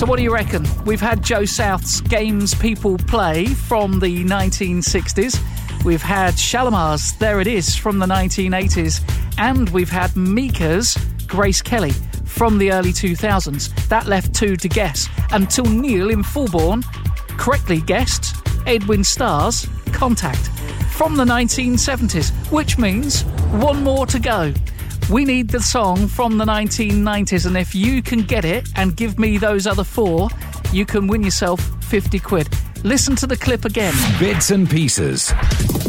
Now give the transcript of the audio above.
So what do you reckon? We've had Joe South's Games People Play from the 1960s. We've had Shalimar's There It Is from the 1980s. And we've had Mika's Grace Kelly from the early 2000s. That left two to guess, until Neil in Fulbourn correctly guessed Edwin Starr's Contact from the 1970s, which means one more to go. We need the song from the 1990s, and if you can get it and give me those other four, you can win yourself 50 quid. Listen to the clip again. Bits and Pieces.